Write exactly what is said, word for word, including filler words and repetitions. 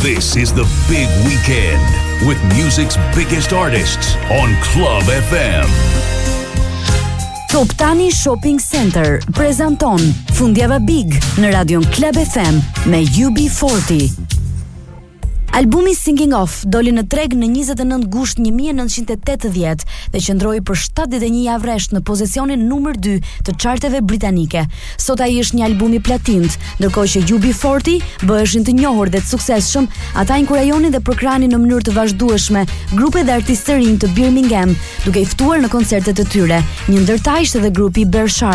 This is the big weekend with music's biggest artists on Club F M. Top Tani Shopping Center prezanton Fundjava Big në radion Club F M me U B forty. Albumi Singing Off doli në treg në njëzet e nëntë gusht një mijë e nëntëqind e tetëdhjetë dhe qëndroi për shtatëdhjetë e një javë rresht në pozicionin numër dy të charteve britanike. Sot ai është një album i platint, ndërkohë që U B forty bëheshin të njohur dhe të suksesshëm, ata inkurajonin dhe përkranin në mënyrë të vazhdueshme grupe dhe artistë të rinj të Birmingham, duke i ftuar në koncertet e tyre. Një ndër ta ishte edhe grupi Bear Shark.